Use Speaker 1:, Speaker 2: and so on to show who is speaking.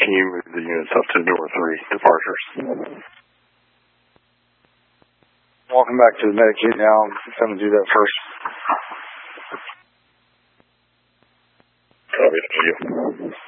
Speaker 1: Can you move the units up to door 3, departures? Welcome back to the Medicaid now. I'm going to do that first.
Speaker 2: Copy, thank you.